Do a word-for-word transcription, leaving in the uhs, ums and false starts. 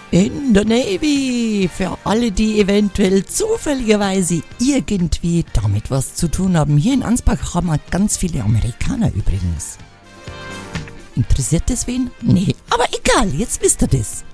In der Navy, für alle, die eventuell zufälligerweise irgendwie damit was zu tun haben. Hier in Ansbach haben wir ganz viele Amerikaner übrigens. Interessiert das wen? Nee, aber egal, jetzt wisst ihr das.